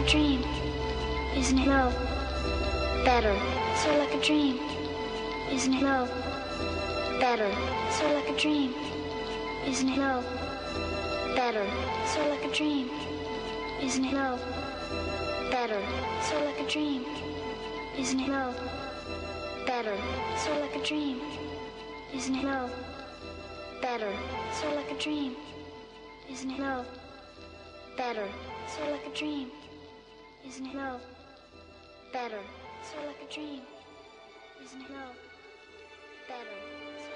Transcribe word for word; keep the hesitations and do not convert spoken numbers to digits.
dream, isn't it? Love, better. Sort of like a dream, isn't it? Love, better. Sort of like a dream, isn't it? Love, better. Sort of like a dream, isn't it? Love, better. Sort of like a dream, isn't it? Love, better. Sort of like a dream, isn't it? Love, better. Sort of like a dream, isn't it? Love, better. Sort of like a dream, isn't it? Love, better. Sort of like a dream, isn't it? Love, better.